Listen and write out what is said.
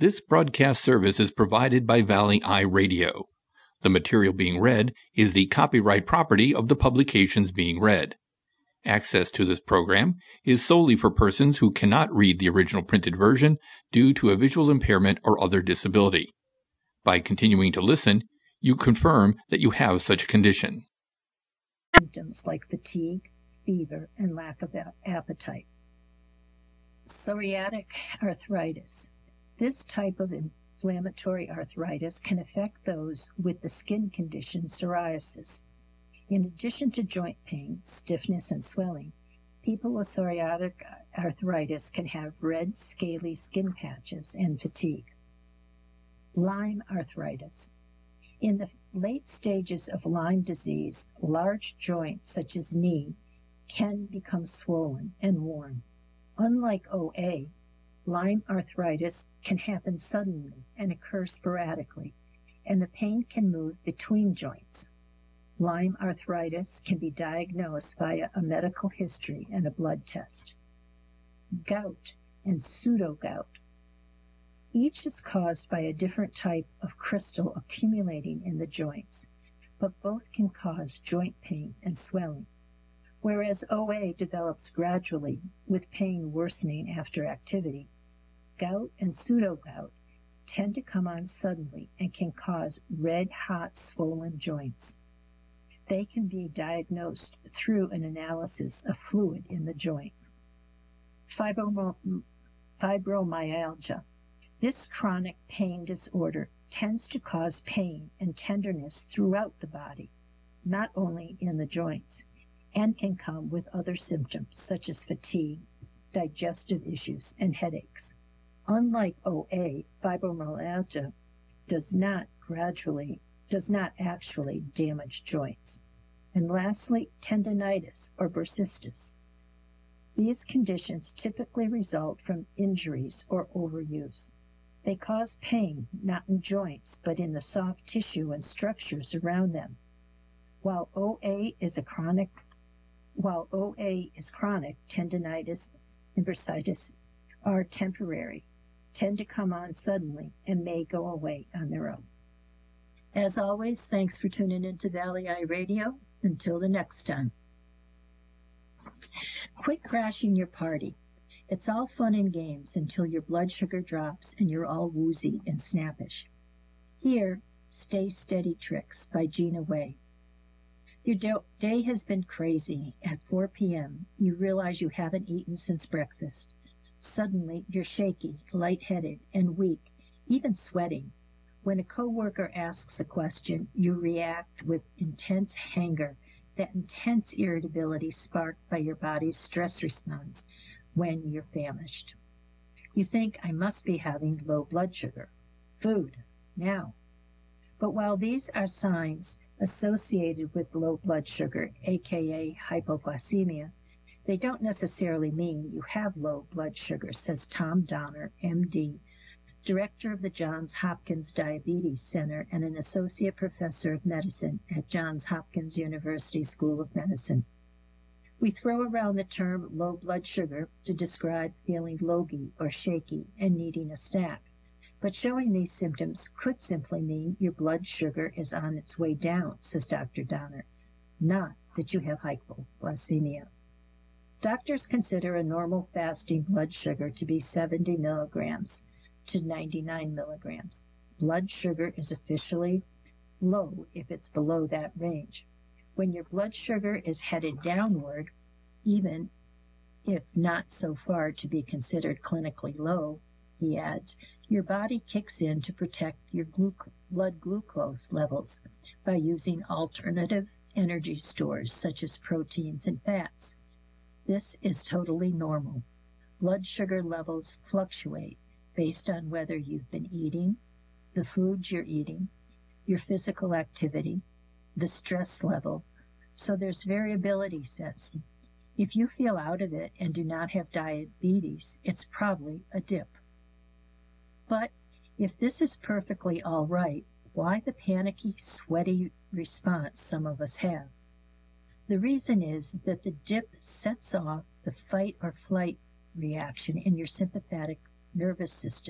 This broadcast service is provided by Valley Eye Radio. The material being read is the copyright property of the publications being read. Access to this program is solely for persons who cannot read the original printed version due to a visual impairment or other disability. By continuing to listen, you confirm that you have such a condition. Symptoms like fatigue, fever, and lack of appetite. Psoriatic arthritis. This type of inflammatory arthritis can affect those with the skin condition psoriasis. In addition to joint pain, stiffness, and swelling, people with psoriatic arthritis can have red, scaly skin patches and fatigue. Lyme arthritis. In the late stages of Lyme disease, large joints such as knee can become swollen and worn. Unlike OA, Lyme arthritis can happen suddenly and occur sporadically, and the pain can move between joints. Lyme arthritis can be diagnosed via a medical history and a blood test. Gout and pseudogout. Each is caused by a different type of crystal accumulating in the joints, but both can cause joint pain and swelling, whereas OA develops gradually with pain worsening after activity. Gout and pseudogout tend to come on suddenly and can cause red-hot swollen joints. They can be diagnosed through an analysis of fluid in the joint. Fibromyalgia. This chronic pain disorder tends to cause pain and tenderness throughout the body, not only in the joints, and can come with other symptoms such as fatigue, digestive issues, and headaches. Unlike OA, fibromyalgia does not actually damage joints. And lastly, tendinitis or bursitis. These conditions typically result from injuries or overuse. They cause pain not in joints, but in the soft tissue and structures around them. While OA is chronic, tendinitis and bursitis are temporary, tend to come on suddenly, and may go away on their own. As always, thanks for tuning into Valley Eye Radio. Until the next time. Quit crashing your party. It's all fun and games until your blood sugar drops and you're all woozy and snappish. Here, Stay Steady Tricks by Gina Way. Your day has been crazy. At 4 p.m., you realize you haven't eaten since breakfast. Suddenly, you're shaky, lightheaded, and weak, even sweating. When a coworker asks a question, you react with intense anger, that intense irritability sparked by your body's stress response when you're famished. You think, I must be having low blood sugar. Food, now. But while these are signs associated with low blood sugar, aka hypoglycemia, they don't necessarily mean you have low blood sugar, says Tom Donner, MD, Director of the Johns Hopkins Diabetes Center and an Associate Professor of Medicine at Johns Hopkins University School of Medicine. We throw around the term low blood sugar to describe feeling logy or shaky and needing a snack, but showing these symptoms could simply mean your blood sugar is on its way down, says Dr. Donner, not that you have hypoglycemia. Doctors consider a normal fasting blood sugar to be 70 milligrams to 99 milligrams. Blood sugar is officially low if it's below that range. When your blood sugar is headed downward, even if not so far to be considered clinically low, he adds, your body kicks in to protect your blood glucose levels by using alternative energy stores such as proteins and fats. This is totally normal. Blood sugar levels fluctuate based on whether you've been eating, the foods you're eating, your physical activity, the stress level, so there's variability sets. If you feel out of it and do not have diabetes, it's probably a dip. But if this is perfectly all right, why the panicky, sweaty response some of us have? The reason is that the dip sets off the fight or flight reaction in your sympathetic nervous system.